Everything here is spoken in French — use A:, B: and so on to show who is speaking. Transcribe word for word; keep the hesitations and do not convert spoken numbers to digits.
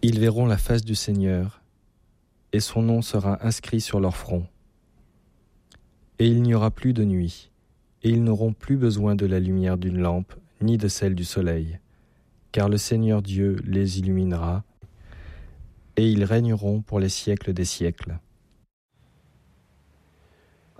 A: Ils verront la face du Seigneur, et son nom sera inscrit sur leur front. Et il n'y aura plus de nuit, et ils n'auront plus besoin de la lumière d'une lampe, ni de celle du soleil, car le Seigneur Dieu les illuminera, et ils régneront pour les siècles des siècles.